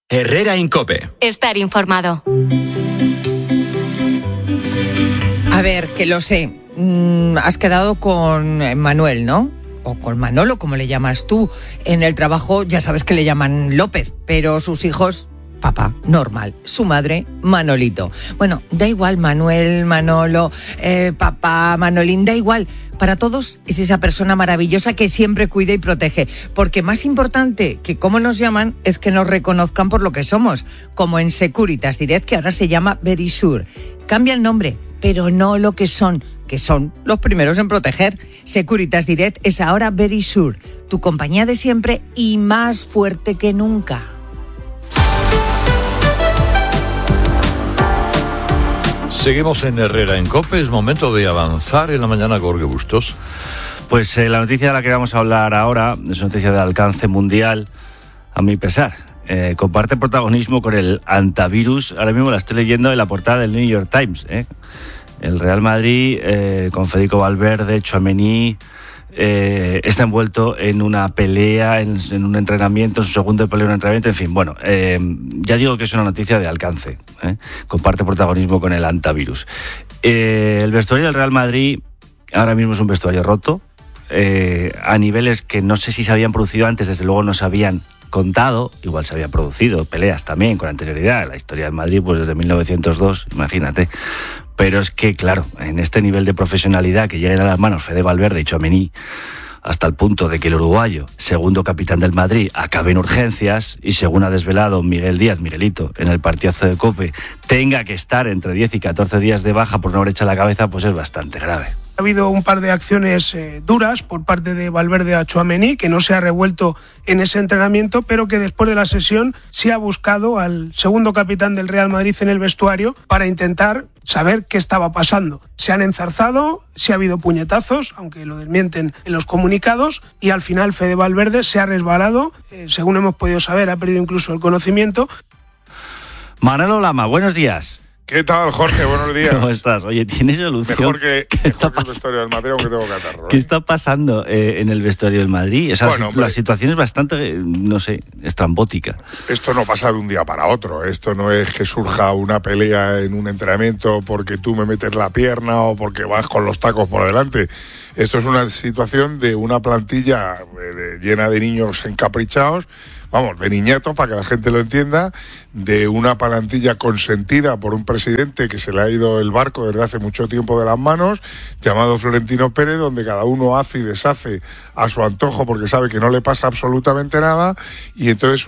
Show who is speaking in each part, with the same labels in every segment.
Speaker 1: Herrera Incope.
Speaker 2: Estar informado.
Speaker 3: A ver, que lo sé. Has quedado con Manuel, ¿no? O con Manolo, como le llamas tú. En el trabajo ya sabes que le llaman López, pero sus hijos, papá, normal. Su madre, Manolito. Bueno, da igual Manuel, Manolo, papá, Manolín, da igual. Para todos es esa persona maravillosa que siempre cuida y protege. Porque más importante que cómo nos llaman es que nos reconozcan por lo que somos. Como en Securitas Direct, que ahora se llama Verisure. Cambia el nombre, pero no lo que son los primeros en proteger. Securitas Direct es ahora Verisure, tu compañía de siempre y más fuerte que nunca.
Speaker 4: Seguimos en Herrera en COPE, es momento de avanzar en la mañana, Jorge Bustos.
Speaker 5: Pues la noticia de la que vamos a hablar ahora es una noticia de alcance mundial, a mi pesar. Comparte protagonismo con el antivirus, ahora mismo la estoy leyendo en la portada del New York Times. El Real Madrid, con Federico Valverde, Tchouaméni, está envuelto en una pelea, en un entrenamiento, en su segundo pelea, un entrenamiento, en fin, bueno, ya digo que es una noticia de alcance, comparte protagonismo con el antivirus. El vestuario del Real Madrid ahora mismo es un vestuario roto, a niveles que no sé si se habían producido antes, desde luego no se habían contado, igual se habían producido peleas también con anterioridad, la historia del Madrid pues desde 1902, imagínate. Pero es que, claro, en este nivel de profesionalidad que lleguen a las manos Fede Valverde y Tchouaméni, hasta el punto de que el uruguayo, segundo capitán del Madrid, acabe en urgencias y, según ha desvelado Miguel Díaz, Miguelito, en el partidazo de COPE, tenga que estar entre 10 y 14 días de baja por no haber hecho la cabeza, pues es bastante grave.
Speaker 6: Ha habido un par de acciones duras por parte de Valverde a Tchouaméni, que no se ha revuelto en ese entrenamiento, pero que después de la sesión sí ha buscado al segundo capitán del Real Madrid en el vestuario para intentar saber qué estaba pasando. Se han enzarzado, sí ha habido puñetazos, aunque lo desmienten en los comunicados, y al final Fede Valverde se ha resbalado, según hemos podido saber, ha perdido incluso el conocimiento.
Speaker 5: Manolo Lama, buenos días.
Speaker 7: ¿Qué tal, Jorge? Buenos días.
Speaker 5: ¿Cómo estás? Oye, ¿tienes solución?
Speaker 7: Mejor que el vestuario del Madrid, aunque tengo catarro.
Speaker 5: ¿Qué está pasando en el vestuario del Madrid? O sea, bueno, la situación es bastante, no sé, estrambótica.
Speaker 7: Esto no pasa de un día para otro. Esto no es que surja una pelea en un entrenamiento porque tú me metes la pierna o porque vas con los tacos por delante. Esto es una situación de una plantilla llena de niños encaprichados, vamos, de niñatos, para que la gente lo entienda, de una plantilla consentida por un presidente que se le ha ido el barco desde hace mucho tiempo de las manos, llamado Florentino Pérez, donde cada uno hace y deshace a su antojo porque sabe que no le pasa absolutamente nada, y entonces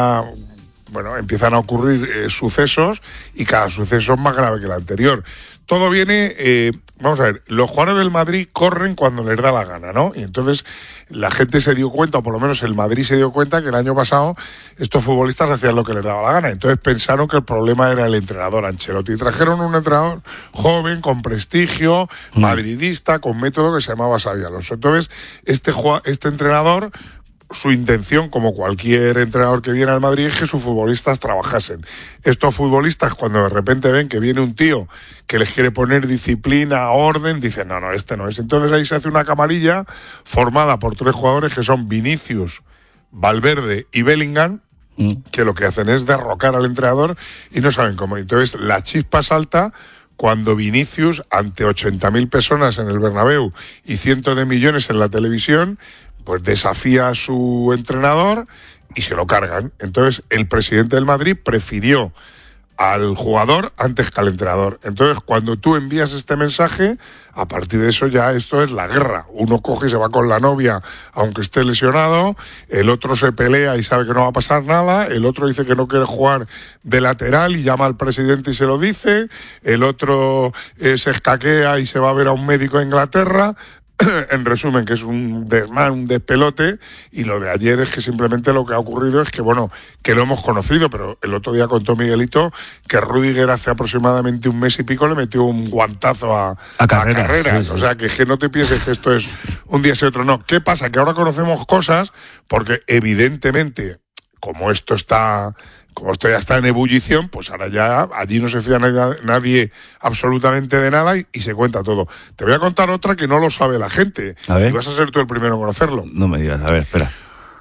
Speaker 7: empiezan a ocurrir sucesos, y cada suceso es más grave que el anterior. Todo viene, vamos a ver, los jugadores del Madrid corren cuando les da la gana, ¿no? Y entonces la gente se dio cuenta, o por lo menos el Madrid se dio cuenta, que el año pasado estos futbolistas hacían lo que les daba la gana. Entonces pensaron que el problema era el entrenador Ancelotti. Y trajeron un entrenador joven, con prestigio, madridista, con método, que se llamaba Xabi Alonso. Entonces este entrenador, su intención, como cualquier entrenador que viene al Madrid, es que sus futbolistas trabajasen. Estos futbolistas, cuando de repente ven que viene un tío que les quiere poner disciplina, orden, dicen, no, este no es. Entonces ahí se hace una camarilla formada por 3 jugadores que son Vinicius, Valverde y Bellingham, que lo que hacen es derrocar al entrenador y no saben cómo. Entonces la chispa salta cuando Vinicius, ante 80.000 personas en el Bernabéu y cientos de millones en la televisión, pues desafía a su entrenador y se lo cargan. Entonces el presidente del Madrid prefirió al jugador antes que al entrenador. Entonces cuando tú envías este mensaje, a partir de eso ya esto es la guerra. Uno coge y se va con la novia aunque esté lesionado, el otro se pelea y sabe que no va a pasar nada, el otro dice que no quiere jugar de lateral y llama al presidente y se lo dice, el otro se escaquea y se va a ver a un médico a Inglaterra. En resumen, que es un desmán, un despelote, y lo de ayer es que simplemente lo que ha ocurrido es que, que lo hemos conocido, pero el otro día contó Miguelito que Rüdiger hace aproximadamente un mes y pico le metió un guantazo a Carreras. Sí. O sea, que no te pienses que esto es un día y otro, no. ¿Qué pasa? Que ahora conocemos cosas, porque evidentemente, como esto ya está en ebullición, pues ahora ya allí no se fía nadie absolutamente de nada y se cuenta todo. Te voy a contar otra que no lo sabe la gente. Y vas a ser tú el primero en conocerlo.
Speaker 5: No me digas, a ver, espera.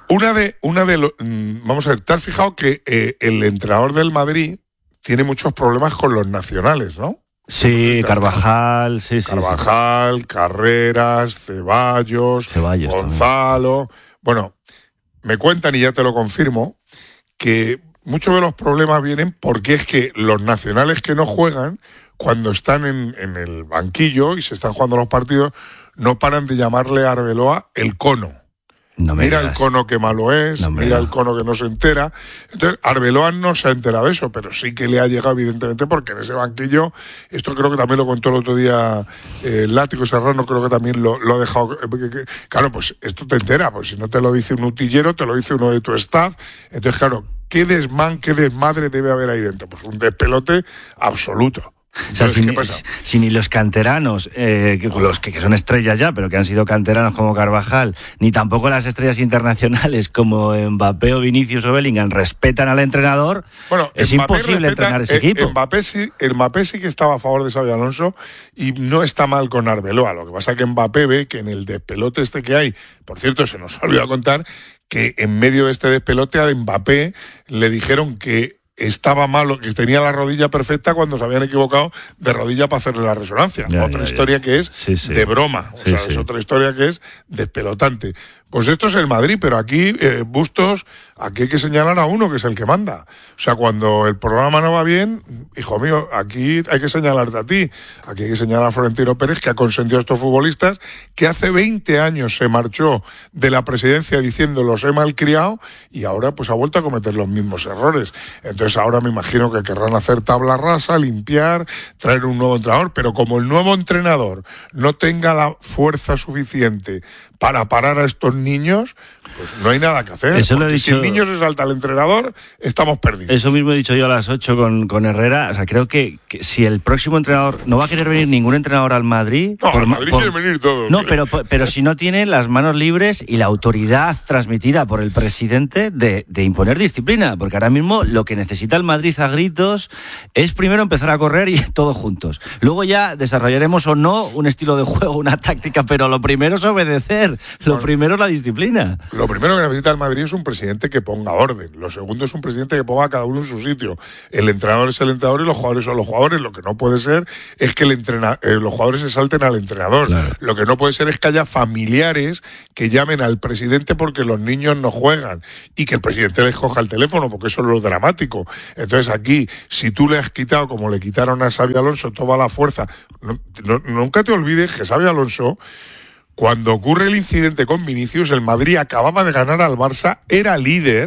Speaker 7: Vamos a ver, ¿te has fijado que el entrenador del Madrid tiene muchos problemas con los nacionales, ¿no?
Speaker 5: Sí, Carvajal, sí.
Speaker 7: Carvajal, Carreras, Ceballos Gonzalo. También. Bueno, me cuentan, y ya te lo confirmo, que muchos de los problemas vienen porque es que los nacionales que no juegan, cuando están en el banquillo y se están jugando los partidos, no paran de llamarle a Arbeloa el cono. Mira el cono que malo es, mira el cono que no se entera. Entonces, Arbeloa no se ha enterado de eso, pero sí que le ha llegado, evidentemente, porque en ese banquillo, esto creo que también lo contó el otro día Látigo Serrano, creo que también lo ha dejado. Claro, pues esto te entera, pues si no te lo dice un utillero, te lo dice uno de tu staff. Entonces, claro, qué desmadre debe haber ahí dentro. Pues un despelote absoluto.
Speaker 5: O sea, si ni los canteranos, los que son estrellas ya, pero que han sido canteranos como Carvajal, ni tampoco las estrellas internacionales como Mbappé o Vinicius o Bellingham respetan al entrenador, bueno, es imposible entrenar ese equipo.
Speaker 7: Mbappé sí que estaba a favor de Xabi Alonso y no está mal con Arbeloa. Lo que pasa es que Mbappé ve que en el despelote que hay, por cierto, se nos ha olvidado contar que en medio de este despelote a Mbappé le dijeron que estaba malo, que tenía la rodilla perfecta cuando se habían equivocado de rodilla para hacerle la resonancia. Otra historia que es de broma. Es otra historia que es despelotante. Pues esto es el Madrid, pero aquí, Bustos, aquí hay que señalar a uno que es el que manda. O sea, cuando el programa no va bien, hijo mío, aquí hay que señalarte a ti. Aquí hay que señalar a Florentino Pérez, que ha consentido a estos futbolistas, que hace 20 años se marchó de la presidencia diciendo los he malcriado, y ahora pues ha vuelto a cometer los mismos errores. Entonces ahora me imagino que querrán hacer tabla rasa, limpiar, traer un nuevo entrenador, pero como el nuevo entrenador no tenga la fuerza suficiente para parar a estos niños, pues no hay nada que hacer.
Speaker 5: Eso lo he dicho,
Speaker 7: si el niño se salta al entrenador, estamos perdidos.
Speaker 5: Eso mismo he dicho yo a las 8 con Herrera. O sea, creo que si el próximo entrenador... No va a querer venir ningún entrenador al Madrid...
Speaker 7: No, al Madrid quieren venir todos.
Speaker 5: No, pero si no tiene las manos libres y la autoridad transmitida por el presidente de imponer disciplina. Porque ahora mismo lo que necesita el Madrid a gritos es primero empezar a correr y todos juntos. Luego ya desarrollaremos o no un estilo de juego, una táctica, pero lo primero es obedecer. Lo primero es la disciplina.
Speaker 7: Lo primero que necesita el Madrid es un presidente que ponga orden. Lo segundo es un presidente que ponga a cada uno en su sitio. El entrenador es el entrenador y los jugadores son los jugadores. Lo que no puede ser es que los jugadores se salten al entrenador. Claro. Lo que no puede ser es que haya familiares que llamen al presidente porque los niños no juegan y que el presidente les coja el teléfono, porque eso es lo dramático. Entonces aquí, si tú le has quitado, como le quitaron a Xabi Alonso, toda la fuerza, nunca te olvides que Xabi Alonso, cuando ocurre el incidente con Vinicius, el Madrid acababa de ganar al Barça, era líder,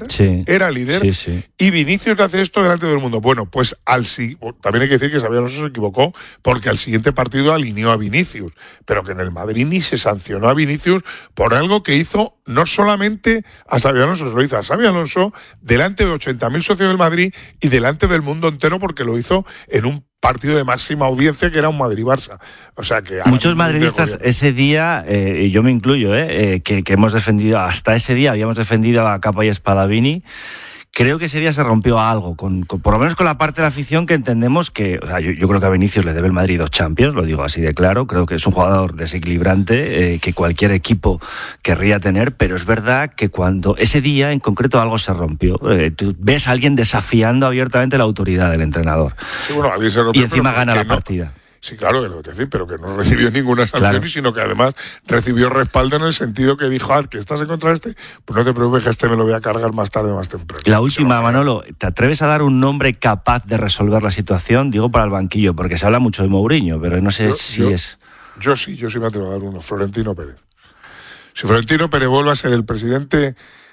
Speaker 7: y Vinicius hace esto delante del mundo. Bueno, pues también hay que decir que Xabi Alonso se equivocó porque al siguiente partido alineó a Vinicius, pero que en el Madrid ni se sancionó a Vinicius por algo que hizo no solamente a Xabi Alonso, se lo hizo a Xabi Alonso delante de 80.000 socios del Madrid y delante del mundo entero, porque lo hizo en un partido de máxima audiencia que era un Madrid-Barça. O sea que
Speaker 5: muchos madridistas ese día, y yo me incluyo, que hemos defendido, hasta ese día habíamos defendido a capa y espada a Vini. Creo que ese día se rompió algo, por lo menos con la parte de la afición que entendemos que... O sea, yo creo que a Vinicius le debe el Madrid 2 Champions, lo digo así de claro. Creo que es un jugador desequilibrante, que cualquier equipo querría tener, pero es verdad que cuando ese día en concreto algo se rompió. Tú ves a alguien desafiando abiertamente la autoridad del entrenador.
Speaker 7: Sí, bueno, alguien se rompió,
Speaker 5: y encima gana la partida.
Speaker 7: Sí, claro, que lo que decir, pero que no recibió ninguna sanción, sino que además recibió respaldo en el sentido que dijo, que estás en contra de este, pues no te preocupes, que me lo voy a cargar más tarde o más temprano.
Speaker 5: La última, Manolo, ¿te atreves a dar un nombre capaz de resolver la situación? Digo para el banquillo, porque se habla mucho de Mourinho, pero no sé si es...
Speaker 7: Yo sí me atrevo a dar uno, Florentino Pérez. Si Florentino Pérez vuelve a ser el presidente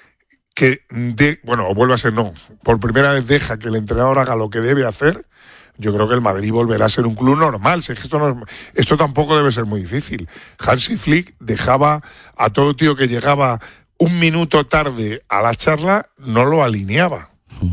Speaker 7: vuelve a ser por primera vez deja que el entrenador haga lo que debe hacer, yo creo que el Madrid volverá a ser un club normal. Esto tampoco debe ser muy difícil. Hansi Flick dejaba a todo tío que llegaba un minuto tarde a la charla, no lo alineaba.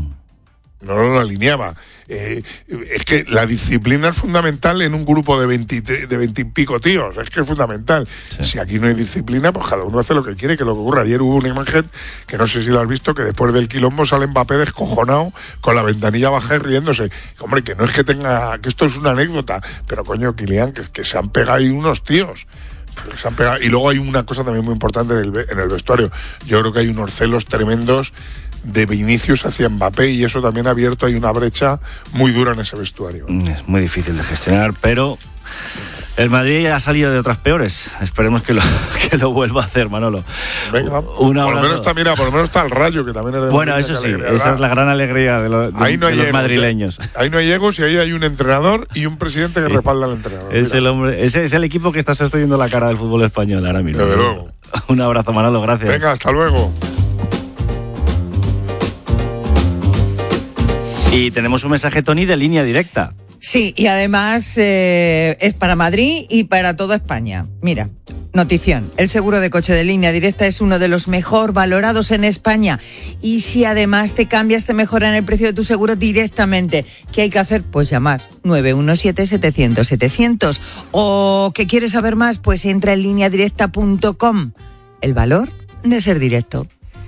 Speaker 7: Es que la disciplina es fundamental en un grupo de 20 y pico tíos. Es que es fundamental. Sí. Si aquí no hay disciplina, pues cada uno hace lo que quiere, que lo que ocurra. Ayer hubo una imagen, que no sé si la has visto, que después del quilombo sale Mbappé descojonado, con la ventanilla baja y riéndose. Hombre, que no es que esto es una anécdota, pero coño, Kylian, que se han pegado ahí unos tíos. Se han pegado. Y luego hay una cosa también muy importante en el vestuario. Yo creo que hay unos celos tremendos de Vinicius hacia Mbappé, y eso también ha abierto, hay una brecha muy dura en ese vestuario.
Speaker 5: Es muy difícil de gestionar, pero el Madrid ha salido de otras peores. Esperemos que lo vuelva a hacer, Manolo.
Speaker 7: Venga, por lo menos está el Rayo, que también es de
Speaker 5: bueno, eso sí, esa es la gran alegría de los madrileños.
Speaker 7: Ahí no hay egos, y ahí hay un entrenador y un presidente que respalda al entrenador.
Speaker 5: Ese es el equipo que está sosteniendo la cara del fútbol español ahora mismo.
Speaker 7: Desde luego.
Speaker 5: Un abrazo, Manolo, gracias.
Speaker 7: Venga, hasta luego.
Speaker 5: Y tenemos un mensaje, Tony, de línea directa.
Speaker 3: Sí, y además es para Madrid y para toda España. Mira, notición, el seguro de coche de Línea Directa es uno de los mejor valorados en España. Y si además te cambias, te mejoran el precio de tu seguro directamente. ¿Qué hay que hacer? Pues llamar 917-700-700. ¿O qué quieres saber más? Pues entra en lineadirecta.com. El valor de ser directo.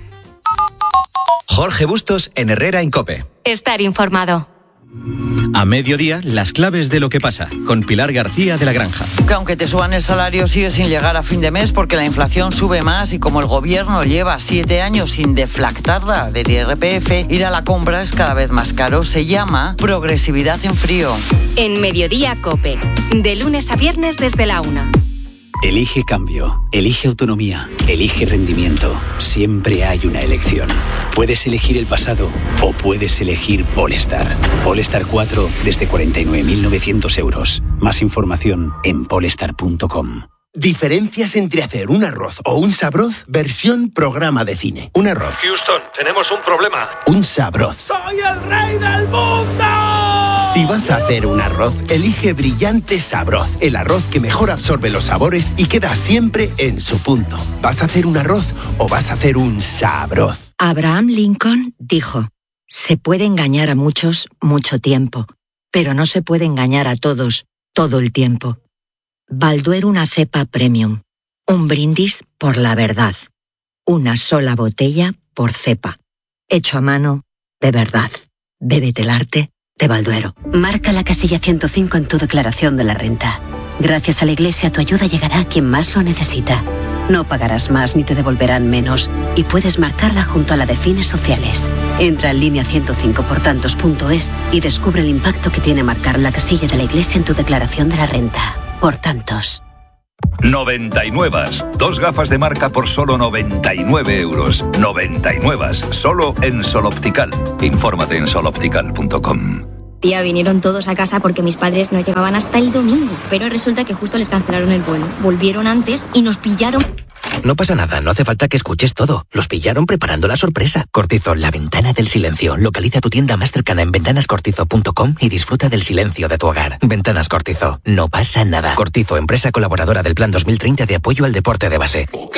Speaker 1: Jorge Bustos en Herrera en COPE.
Speaker 2: Estar informado.
Speaker 1: A mediodía, las claves de lo que pasa, con Pilar García de la Granja.
Speaker 8: Que aunque te suban el salario, sigue sin llegar a fin de mes porque la inflación sube más, y como el gobierno lleva 7 años sin deflactarla del IRPF, ir a la compra es cada vez más caro. Se llama progresividad en frío.
Speaker 2: En Mediodía COPE, de lunes a viernes desde la 1.
Speaker 9: Elige cambio, elige autonomía, elige rendimiento. Siempre hay una elección. Puedes elegir el pasado o puedes elegir Polestar. Polestar 4 desde 49.900 euros. Más información en polestar.com.
Speaker 10: Diferencias entre hacer un arroz o un sabroz versión programa de cine. Un arroz.
Speaker 11: Houston, tenemos un problema.
Speaker 10: Un sabroz.
Speaker 11: ¡Soy el rey del mundo!
Speaker 10: Si vas a hacer un arroz, elige Brillante Sabroz, el arroz que mejor absorbe los sabores y queda siempre en su punto. ¿Vas a hacer un arroz o vas a hacer un sabroz?
Speaker 12: Abraham Lincoln dijo: se puede engañar a muchos mucho tiempo, pero no se puede engañar a todos todo el tiempo. Balduero, una cepa premium. Un brindis por la verdad. Una sola botella por cepa. Hecho a mano, de verdad. Bébete el arte de Balduero.
Speaker 13: Marca la casilla 105 en tu declaración de la renta. Gracias a la Iglesia, tu ayuda llegará a quien más lo necesita. No pagarás más ni te devolverán menos, y puedes marcarla junto a la de fines sociales. Entra en línea105portantos.es y descubre el impacto que tiene marcar la casilla de la Iglesia en tu declaración de la renta. Por tantos.
Speaker 14: 99. 2 gafas de marca por solo 99 euros. 99. Solo en Sol Optical. Infórmate en soloptical.com.
Speaker 15: Tía, vinieron todos a casa porque mis padres no llegaban hasta el domingo. Pero resulta que justo les cancelaron el vuelo. Volvieron antes y nos pillaron.
Speaker 16: No pasa nada, no hace falta que escuches todo. Los pillaron preparando la sorpresa. Cortizo, la ventana del silencio. Localiza tu tienda más cercana en ventanascortizo.com y disfruta del silencio de tu hogar. Ventanas Cortizo, no pasa nada. Cortizo, empresa colaboradora del Plan 2030 de apoyo al deporte de base.